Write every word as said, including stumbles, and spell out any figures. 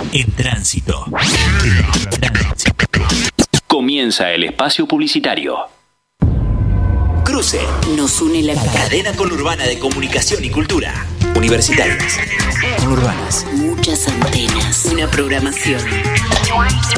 En tránsito. En tránsito. Comienza el espacio publicitario. Cruce. Nos une la cadena conurbana de comunicación y cultura. Universitarias. Conurbanas. Muchas antenas. Una programación